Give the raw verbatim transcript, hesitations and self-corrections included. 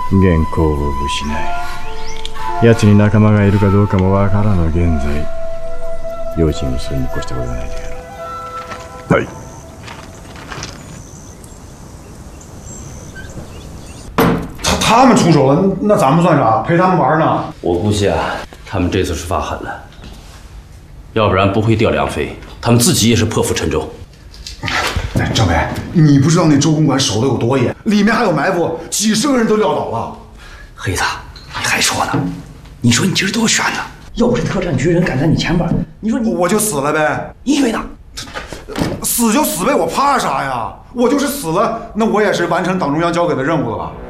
原稿を失い、奴に仲間がいるかどうかもわからぬ現在、用心をするに越したことはないであろう。はい。 他他们出手了，那咱们算啥？陪他们玩呢？ 我估计啊，他们这次是发狠了，要不然不会调梁飞，他们自己也是破釜沉舟。 哎，政委，你不知道那周公馆守得有多严，里面还有埋伏，几十个人都撂倒了。 黑子，你还说呢？你说你今儿多悬呢？要不是特战局人赶在你前边，你说你我就死了呗。 你以为呢？ 死就死呗，我怕啥呀？我就是死了，那我也是完成党中央交给的任务了吧？